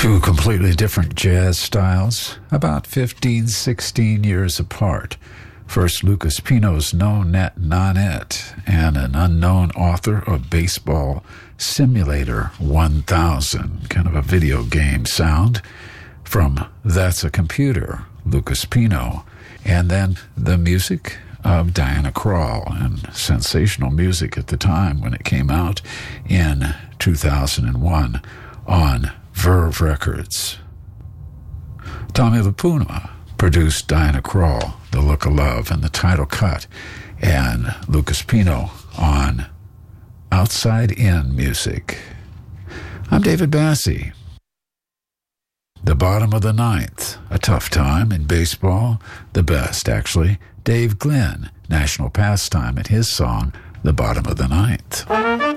Two completely different jazz styles, about 15, 16 years apart. First, Lucas Pino's No Net Nanette, and an unknown author of Baseball Simulator 1000, kind of a video game sound, from That's a Computer, Lucas Pino. And then the music of Diana Krall, and sensational music at the time when it came out in 2001 on Verve Records. Tommy LaPuna produced Diana Krall, The Look of Love, and the title cut, and Lucas Pino on Outside In Music. I'm David Bassie. The bottom of the ninth, a tough time in baseball, the best, actually. Dave Glenn, national pastime, and his song, The Bottom of the Ninth.